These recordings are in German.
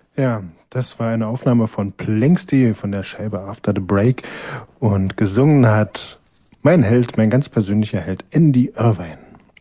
Ja, das war eine Aufnahme von Planksty von der Scheibe After the Break und gesungen hat mein Held, mein ganz persönlicher Held, Andy Irvine.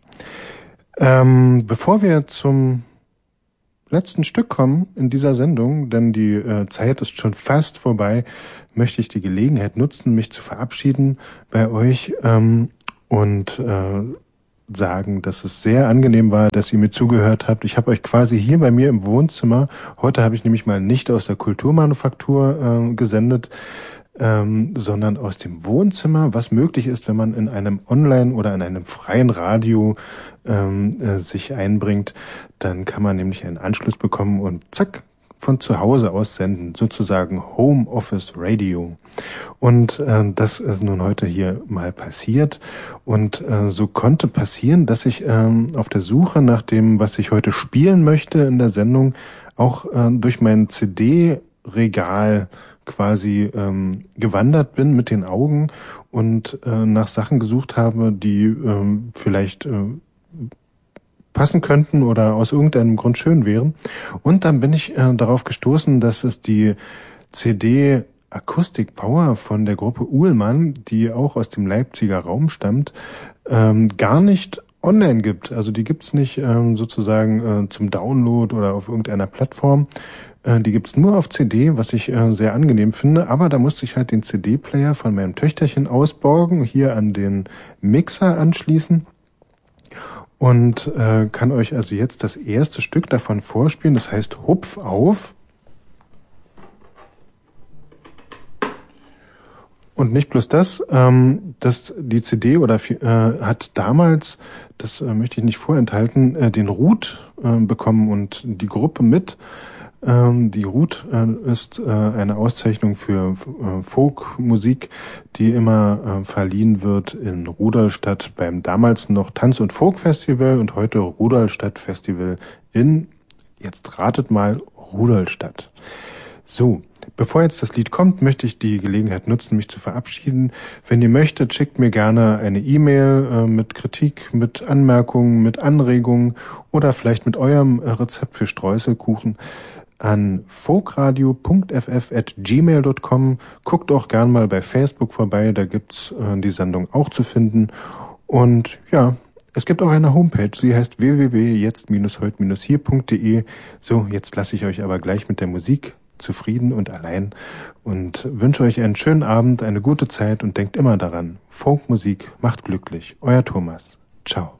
Bevor wir zum letzten Stück kommen in dieser Sendung, denn die Zeit ist schon fast vorbei, möchte ich die Gelegenheit nutzen, mich zu verabschieden bei euch und sagen, dass es sehr angenehm war, dass ihr mir zugehört habt. Ich habe euch quasi hier bei mir im Wohnzimmer, heute habe ich nämlich mal nicht aus der Kulturmanufaktur gesendet, sondern aus dem Wohnzimmer, was möglich ist, wenn man in einem Online- oder in einem freien Radio sich einbringt, dann kann man nämlich einen Anschluss bekommen und zack, von zu Hause aus senden, sozusagen Homeoffice Radio. Und das ist nun heute hier mal passiert. Und so konnte passieren, dass ich auf der Suche nach dem, was ich heute spielen möchte in der Sendung, auch durch mein CD-Regal quasi gewandert bin mit den Augen und nach Sachen gesucht habe, die vielleicht passen könnten oder aus irgendeinem Grund schön wären. Und dann bin ich darauf gestoßen, dass es die CD Acoustic Power von der Gruppe Uhlmann, die auch aus dem Leipziger Raum stammt, gar nicht online gibt. Also die gibt's nicht sozusagen zum Download oder auf irgendeiner Plattform. Die gibt's nur auf CD, was ich sehr angenehm finde. Aber da musste ich halt den CD-Player von meinem Töchterchen ausborgen, hier an den Mixer anschließen. Und kann euch also jetzt das erste Stück davon vorspielen. Das heißt Hupf auf. Und nicht bloß das, die CD hat damals, das möchte ich nicht vorenthalten, den Ruth bekommen und die Gruppe mit. Die Ruth ist eine Auszeichnung für Folkmusik, die immer verliehen wird in Rudolstadt beim damals noch Tanz- und Folk-Festival und heute Rudolstadt-Festival in, jetzt ratet mal, Rudolstadt. So, bevor jetzt das Lied kommt, möchte ich die Gelegenheit nutzen, mich zu verabschieden. Wenn ihr möchtet, schickt mir gerne eine E-Mail mit Kritik, mit Anmerkungen, mit Anregungen oder vielleicht mit eurem Rezept für Streuselkuchen an folkradio.ff@gmail.com. Guckt auch gern mal bei Facebook vorbei, da gibt's die Sendung auch zu finden. Und ja, es gibt auch eine Homepage, sie heißt www.jetzt-heut-hier.de. So, jetzt lasse ich euch aber gleich mit der Musik zufrieden und allein und wünsche euch einen schönen Abend, eine gute Zeit und denkt immer daran, Folkmusik macht glücklich. Euer Thomas. Ciao.